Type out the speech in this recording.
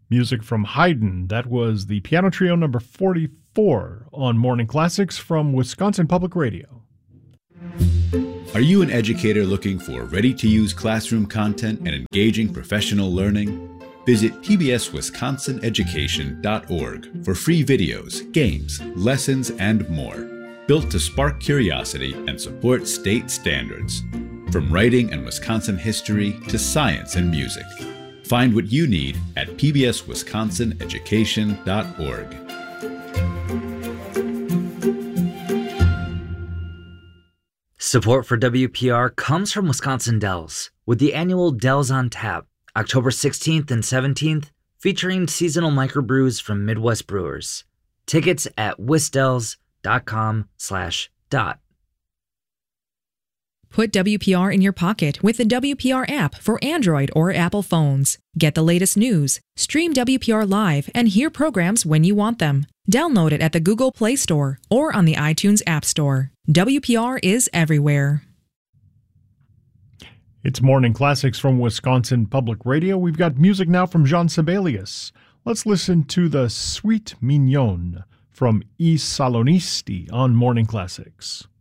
Music from Haydn. That was the piano trio number 44 on Morning Classics from Wisconsin Public Radio. Are you an educator looking for ready-to-use classroom content and engaging professional learning? Visit pbswisconsineducation.org for free videos, games, lessons, and more, built to spark curiosity and support state standards. From writing and Wisconsin history to science and music. Find what you need at pbswisconsineducation.org. Support for WPR comes from Wisconsin Dells, with the annual Dells on Tap, October 16th and 17th, featuring seasonal microbrews from Midwest brewers. Tickets at wisdells.com/dot. Put WPR in your pocket with the WPR app for Android or Apple phones. Get the latest news, stream WPR live, and hear programs when you want them. Download it at the Google Play Store or on the iTunes App Store. WPR is everywhere. It's Morning Classics from Wisconsin Public Radio. We've got music now from Jean Sibelius. Let's listen to the Suite Mignonne from I Salonisti on Morning Classics.